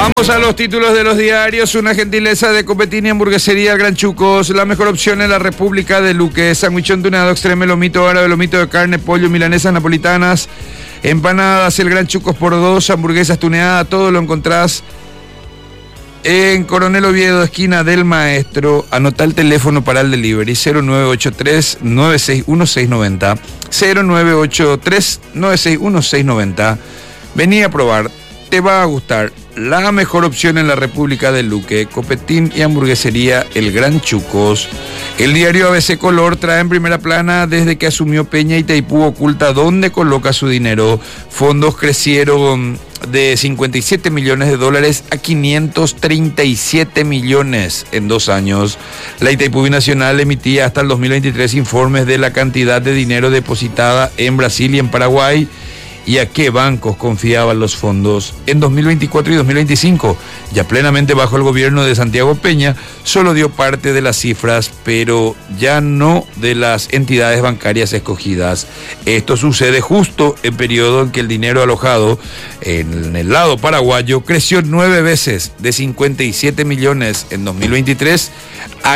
Vamos a los títulos de los diarios. Una gentileza de Copetín y Hamburguesería Gran Chucos. La mejor opción en la República de Luque. Sandwichón tunado, extreme, lomito árabe, lomito de carne, pollo, milanesas napolitanas, empanadas, el Gran Chucos por 2, hamburguesas tuneadas. Todo lo encontrás en Coronel Oviedo, esquina del Maestro. Anotá el teléfono para el delivery: 0983-961-690. 0983-961-690. Vení a probar. Te va a gustar. La mejor opción en la República de Luque. Copetín y Hamburguesería El Gran Chucos. El diario ABC Color trae en primera plana: desde que asumió Peña, Itaipú oculta dónde coloca su dinero. Fondos crecieron de 57 millones de dólares a 537 millones en 2 años. La Itaipú Binacional emitía hasta el 2023 informes de la cantidad de dinero depositada en Brasil y en Paraguay y a qué bancos confiaban los fondos. En 2024 y 2025, ya plenamente bajo el gobierno de Santiago Peña, solo dio parte de las cifras, pero ya no de las entidades bancarias escogidas. Esto sucede justo en periodo en que el dinero alojado en el lado paraguayo creció 9 veces, de 57 millones en 2023 a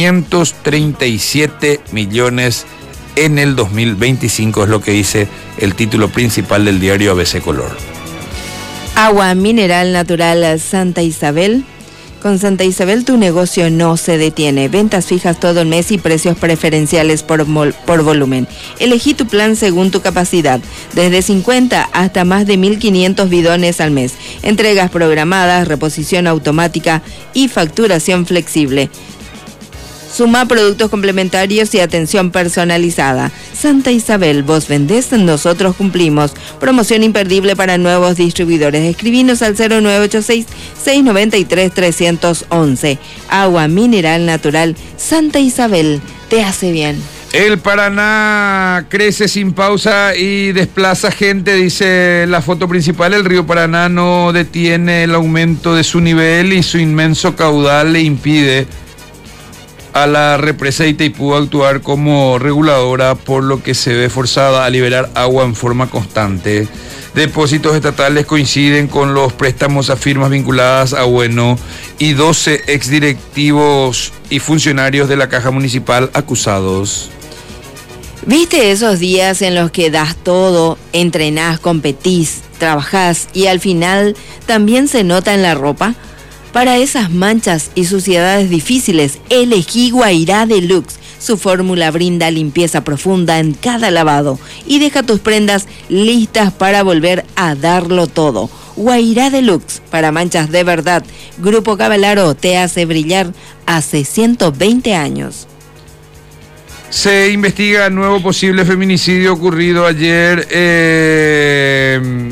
537 millones en el 2025, es lo que dice el título principal del diario ABC Color. Agua mineral natural Santa Isabel. Con Santa Isabel tu negocio no se detiene. Ventas fijas todo el mes y precios preferenciales por volumen. Elegí tu plan según tu capacidad. Desde 50 hasta más de 1.500 bidones al mes. Entregas programadas, reposición automática y facturación flexible. Suma productos complementarios y atención personalizada. Santa Isabel, vos vendés, nosotros cumplimos. Promoción imperdible para nuevos distribuidores. Escribinos al 0986-693-311. Agua mineral natural Santa Isabel, te hace bien. El Paraná crece sin pausa y desplaza gente, dice la foto principal. El río Paraná no detiene el aumento de su nivel y su inmenso caudal le impide a la represa de Itaipú actuar como reguladora, por lo que se ve forzada a liberar agua en forma constante. Depósitos estatales coinciden con los préstamos a firmas vinculadas a Bueno y 12 exdirectivos y funcionarios de la Caja Municipal acusados. ¿Viste esos días en los que das todo, entrenás, competís, trabajás y al final también se nota en la ropa? Para esas manchas y suciedades difíciles, elegí Guairá Deluxe. Su fórmula brinda limpieza profunda en cada lavado y deja tus prendas listas para volver a darlo todo. Guairá Deluxe, para manchas de verdad. Grupo Caballaro te hace brillar hace 120 años. Se investiga nuevo posible feminicidio ocurrido ayer en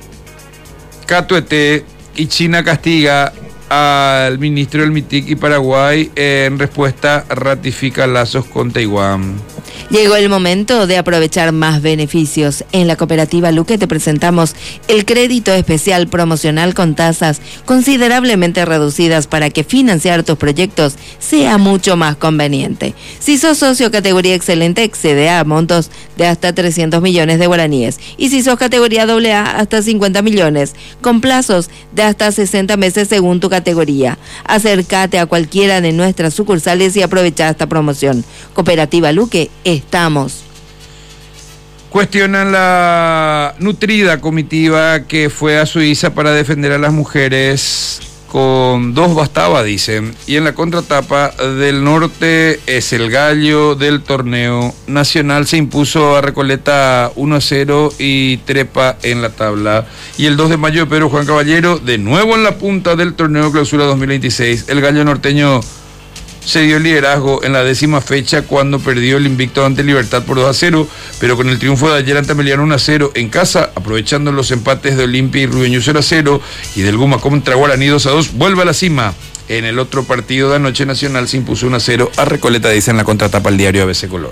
Catuete, y China castiga al ministro del MITIC, y Paraguay en respuesta ratifica lazos con Taiwán. Llegó el momento de aprovechar más beneficios. En la Cooperativa Luque te presentamos el crédito especial promocional con tasas considerablemente reducidas para que financiar tus proyectos sea mucho más conveniente. Si sos socio categoría excelente, accede a montos de hasta 300 millones de guaraníes. Y si sos categoría AA, hasta 50 millones, con plazos de hasta 60 meses según tu categoría. Acércate a cualquiera de nuestras sucursales y aprovecha esta promoción. Cooperativa Luque, estamos. Cuestionan la nutrida comitiva que fue a Suiza para defender a las mujeres. Con 2 bastaba, dicen. Y en la contratapa del norte es el gallo del torneo nacional. Se impuso a Recoleta 1-0 y trepa en la tabla. Y el 2 de mayo, Pedro Juan Caballero, de nuevo en la punta del torneo Clausura 2026. El gallo norteño se dio liderazgo en la 10ª fecha cuando perdió el invicto ante Libertad por 2-0, pero con el triunfo de ayer ante Ameliano 1-0 en casa, aprovechando los empates de Olimpia y Rubeño 0-0 y del Guma contra Guaraní 2-2, vuelve a la cima. En el otro partido de anoche, Nacional se impuso 1-0 a Recoleta, dice en la contratapa el diario ABC Color.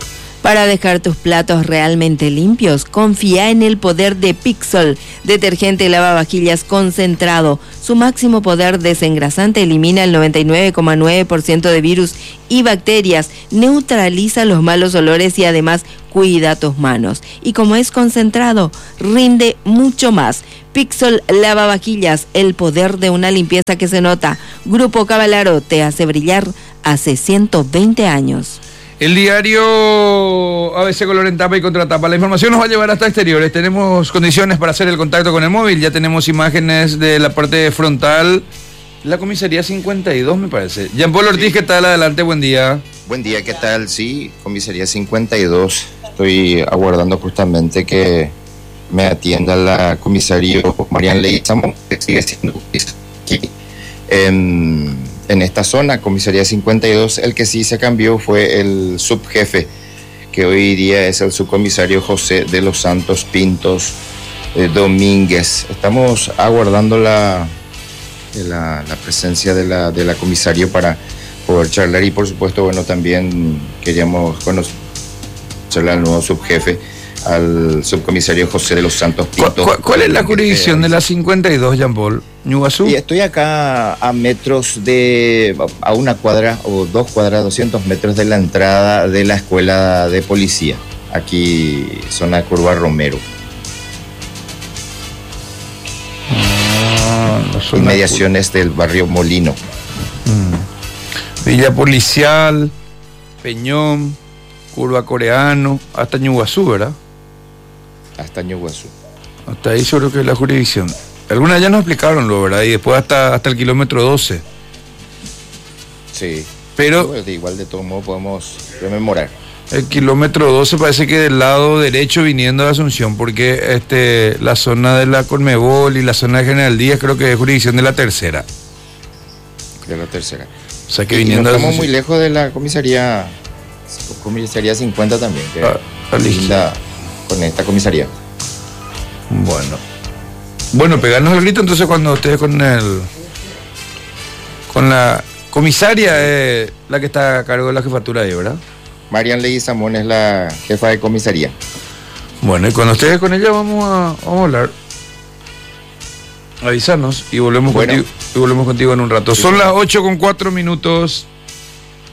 Para dejar tus platos realmente limpios, confía en el poder de Pixol, detergente lavavajillas concentrado. Su máximo poder desengrasante elimina el 99,9% de virus y bacterias, neutraliza los malos olores y además cuida tus manos. Y como es concentrado, rinde mucho más. Pixol lavavajillas, el poder de una limpieza que se nota. Grupo Cavalaro te hace brillar hace 120 años. El diario ABC Color en tapa y contratapa. La información nos va a llevar hasta exteriores. Tenemos condiciones para hacer el contacto con el móvil. Ya tenemos imágenes de la parte frontal. La comisaría 52, me parece. Jean-Paul Ortiz, ¿qué tal? Adelante, buen día. Buen día, ¿qué tal? Sí, comisaría 52. Estoy aguardando justamente que me atienda la comisario Marian Leguizamón, que sigue siendo aquí en esta zona, comisaría 52. El que sí se cambió fue el subjefe, que hoy día es el subcomisario José de los Santos Pintos Domínguez. Estamos aguardando la presencia de la comisario para poder charlar, y por supuesto, bueno, también queríamos conocer al nuevo subjefe, al subcomisario José de los Santos Pintos. ¿Cuál es la jurisdicción de la 52, Jean-Paul? ¿Ñuguazú? Y estoy acá a metros a una cuadra o 2 cuadras, 200 metros de la entrada de la escuela de policía, aquí zona Curva Romero. Inmediaciones del barrio Molino. Villa Policial, Peñón, Curva Coreano, hasta Ñuguazú, ¿verdad? Hasta Ñuguazú. Hasta ahí yo creo que es la jurisdicción. Algunas ya nos explicaron, ¿verdad? Y después hasta el kilómetro 12. Sí. Pero igual de todo modo podemos rememorar. El kilómetro 12 parece que del lado derecho viniendo de Asunción, porque la zona de la Conmebol y la zona de General Díaz creo que es jurisdicción de la tercera. De la tercera. O sea que viniendo no estamos muy lejos de la comisaría 50 también, que linda con esta comisaría. Bueno, pegarnos el grito entonces cuando ustedes con la comisaria, la que está a cargo de la jefatura ahí, ¿verdad? Marian Leguizamón es la jefa de comisaría. Bueno, y cuando ustedes con ella vamos a hablar. Avísanos y volvemos contigo en un rato. Sí, son las 8:04.